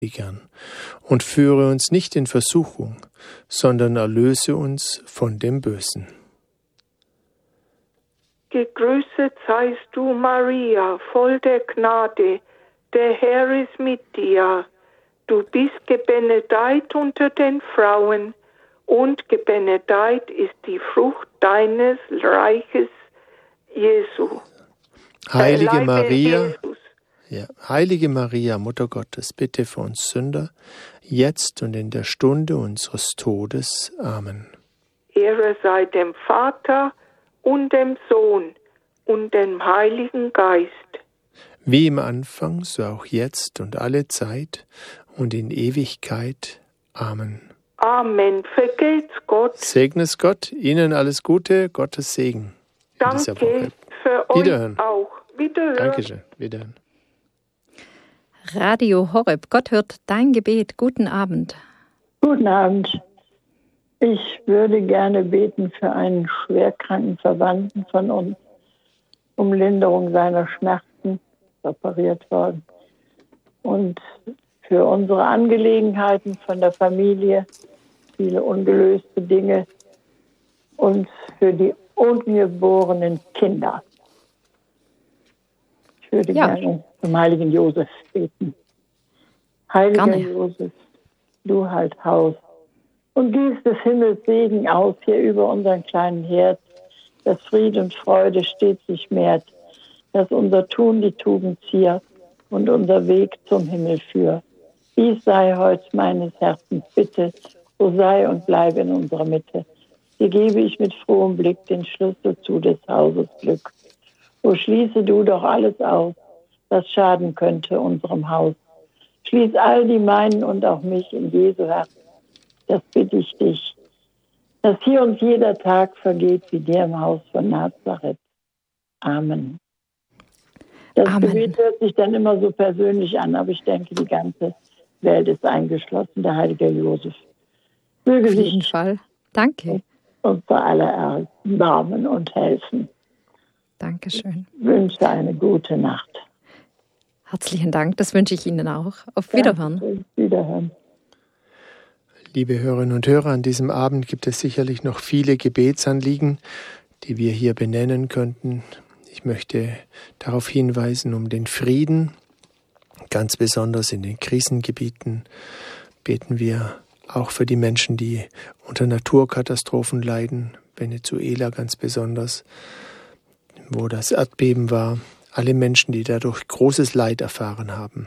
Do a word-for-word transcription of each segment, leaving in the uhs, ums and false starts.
gern. Und führe uns nicht in Versuchung, sondern erlöse uns von dem Bösen. Gegrüßet seist du, Maria, voll der Gnade, der Herr ist mit dir. Du bist gebenedeit unter den Frauen, und gebenedeit ist die Frucht deines Reiches, Jesu. Heilige Leibe Maria, Jesus. ja, Heilige Maria, Mutter Gottes, bitte für uns Sünder, jetzt und in der Stunde unseres Todes. Amen. Ehre sei dem Vater und dem Sohn und dem Heiligen Geist. Wie im Anfang, so auch jetzt und alle Zeit und in Ewigkeit. Amen. Amen. Vergelt's Gott. Segne es Gott, Ihnen alles Gute, Gottes Segen in dieser Woche. Danke für Wiederhören. euch auch. Wiederhören. Dankeschön. Wiederhören. Radio Horeb, Gott hört dein Gebet. Guten Abend. Guten Abend. Ich würde gerne beten für einen schwerkranken Verwandten von uns, um Linderung seiner Schmerzen, operiert worden. Und für unsere Angelegenheiten von der Familie, viele ungelöste Dinge und für die ungeborenen Kinder. Ich würde Ja. gerne zum heiligen Josef beten. Heiliger Gerne. Josef, du halt Haus und gieß des Himmels Segen aus hier über unseren kleinen Herd, dass Friede und Freude stets sich mehrt, dass unser Tun die Tugend ziert und unser Weg zum Himmel führt. Dies sei heut meines Herzens Bitte, so sei und bleibe in unserer Mitte. Dir gebe ich mit frohem Blick den Schlüssel zu des Hauses Glück. O schließe du doch alles aus, was schaden könnte unserem Haus. Schließ all die meinen und auch mich in Jesu Herz. Das bitte ich dich, dass hier uns jeder Tag vergeht wie der im Haus von Nazareth. Amen. Das Amen. Gebet hört sich dann immer so persönlich an, aber ich denke, die ganze Welt ist eingeschlossen, der heilige Josef. Möge Auf jeden sich Fall. Danke. uns bei aller erbarmen und helfen. Dankeschön. Ich wünsche eine gute Nacht. Herzlichen Dank. Das wünsche ich Ihnen auch. Auf Wiederhören. Danke. Wiederhören. Liebe Hörerinnen und Hörer, an diesem Abend gibt es sicherlich noch viele Gebetsanliegen, die wir hier benennen könnten. Ich möchte darauf hinweisen, um den Frieden, ganz besonders in den Krisengebieten, beten wir auch für die Menschen, die unter Naturkatastrophen leiden, Venezuela ganz besonders, wo das Erdbeben war, alle Menschen, die dadurch großes Leid erfahren haben.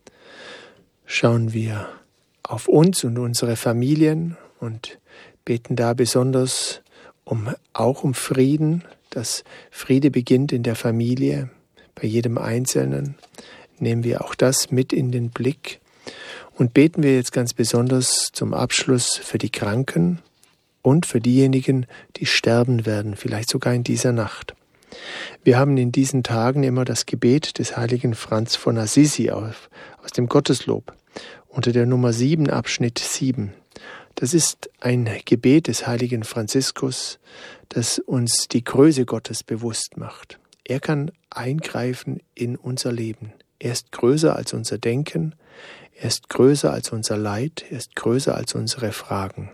Schauen wir auf uns und unsere Familien und beten da besonders um, auch um Frieden, dass Friede beginnt in der Familie, bei jedem Einzelnen. Nehmen wir auch das mit in den Blick und beten wir jetzt ganz besonders zum Abschluss für die Kranken und für diejenigen, die sterben werden, vielleicht sogar in dieser Nacht. Wir haben in diesen Tagen immer das Gebet des heiligen Franz von Assisi auf, aus dem Gotteslob unter der Nummer sieben, Abschnitt sieben. Das ist ein Gebet des heiligen Franziskus, das uns die Größe Gottes bewusst macht. Er kann eingreifen in unser Leben. Er ist größer als unser Denken, er ist größer als unser Leid, er ist größer als unsere Fragen.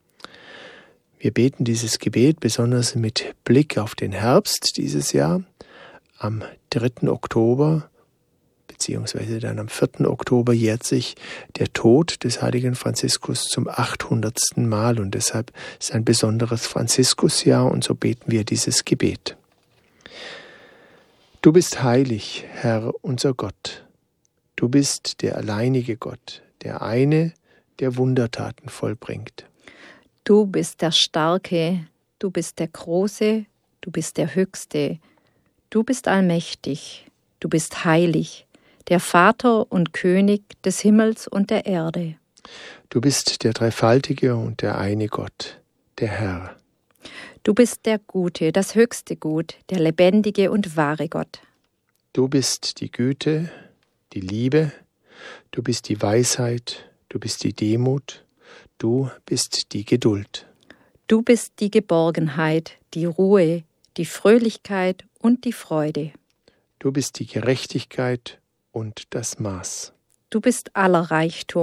Wir beten dieses Gebet besonders mit Blick auf den Herbst dieses Jahr. Am dritten Oktober, beziehungsweise dann am vierten Oktober jährt sich der Tod des heiligen Franziskus zum achthundertsten Mal und deshalb ist ein besonderes Franziskusjahr und so beten wir dieses Gebet. Du bist heilig, Herr, unser Gott. Du bist der alleinige Gott, der eine, der Wundertaten vollbringt. Du bist der Starke, du bist der Große, du bist der Höchste. Du bist allmächtig, du bist heilig, der Vater und König des Himmels und der Erde. Du bist der dreifaltige und der eine Gott, der Herr. Du bist der Gute, das höchste Gut, der lebendige und wahre Gott. Du bist die Güte, die Liebe, du bist die Weisheit, du bist die Demut, du bist die Geduld. Du bist die Geborgenheit, die Ruhe, die Fröhlichkeit und die Freude. Du bist die Gerechtigkeit und das Maß. Du bist aller Reichtum.